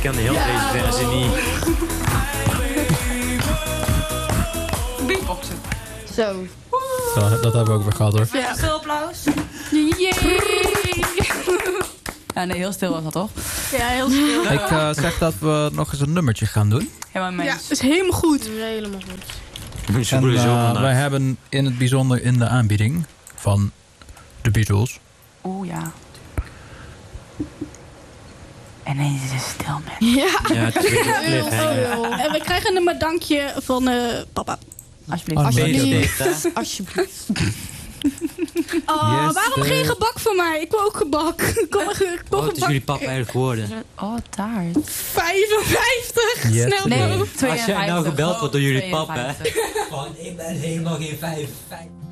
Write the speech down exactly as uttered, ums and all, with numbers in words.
ken de hele deze versie niet. Beatboxen. Zo. Zo, dat hebben we ook weer gehad hoor. Ja. Stil applaus. Yay! Ja, nee, heel stil was dat toch? Ja, heel stil. Ik uh, zeg dat we nog eens een nummertje gaan doen. Helemaal mee. Ja, dat is helemaal goed. Helemaal goed. En uh, wij hebben in het bijzonder in de aanbieding van de Beatles. Oeh ja. En ineens is het stil, man. Ja. Ja, het is weer een cliffhanger. En we krijgen een bedankje van uh, papa. Alsjeblieft. Alsjeblieft. Alsjeblieft. Oh, Yes, waarom de- geen gebak voor mij? Ik wil ook gebak. Kom, ik wil Wat is gebak. jullie papa eigenlijk geworden? Oh, taart. vijfenvijftig. Yes, Snel. Nee, Als jij nou tweeënvijftig. gebeld wordt door jullie pap, hè? tweeënvijftig. Van, ik ben helemaal geen vijf.